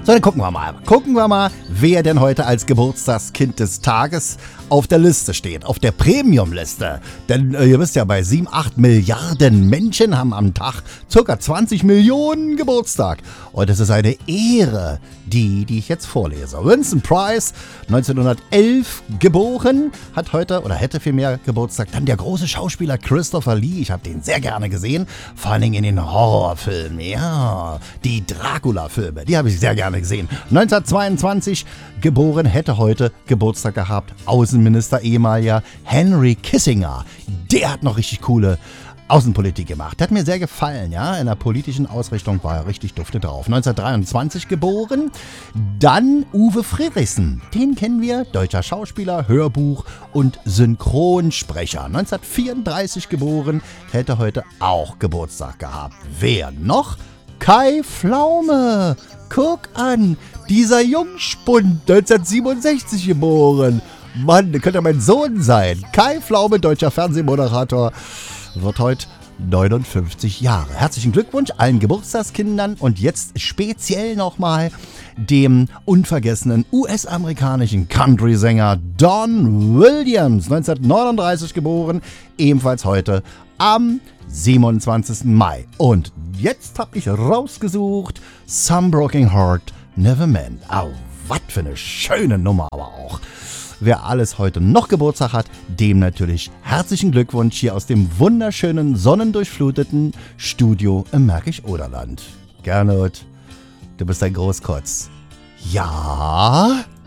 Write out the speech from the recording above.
So, dann gucken wir mal. Wer denn heute als Geburtstagskind des Tages auf der Liste steht, auf der Premium-Liste. Denn ihr wisst ja, bei 7, 8 Milliarden Menschen haben am Tag ca. 20 Millionen Geburtstag. Und es ist eine Ehre, die ich jetzt vorlese. Vincent Price, 1911 geboren, hat heute oder hätte vielmehr Geburtstag. Dann der große Schauspieler Christopher Lee, ich habe den sehr gerne gesehen, vor allen Dingen in den Horrorfilmen, ja, die Dracula-Filme, die habe ich sehr gerne gesehen. 1922 geboren, hätte heute Geburtstag gehabt, Außenminister ehemaliger Henry Kissinger. Der hat noch richtig coole Außenpolitik gemacht. Hat mir sehr gefallen, ja. In der politischen Ausrichtung war er richtig dufte drauf. 1923 geboren. Dann Uwe Friedrichsen. Den kennen wir. Deutscher Schauspieler, Hörbuch- und Synchronsprecher. 1934 geboren. Hätte heute auch Geburtstag gehabt. Wer noch? Kai Pflaume. Guck an. Dieser Jungspund. 1967 geboren. Mann, das könnte mein Sohn sein. Kai Pflaume, deutscher Fernsehmoderator, wird heute 59 Jahre. Herzlichen Glückwunsch allen Geburtstagskindern und jetzt speziell nochmal dem unvergessenen US-amerikanischen Country-Sänger Don Williams, 1939 geboren, ebenfalls heute am 27. Mai. Und jetzt habe ich rausgesucht Some Broken Heart Never Mend. Au, was für eine schöne Nummer aber auch. Wer alles heute noch Geburtstag hat, dem natürlich herzlichen Glückwunsch hier aus dem wunderschönen, sonnendurchfluteten Studio im Märkisch-Oderland. Gernot, du bist ein Großkotz. Ja...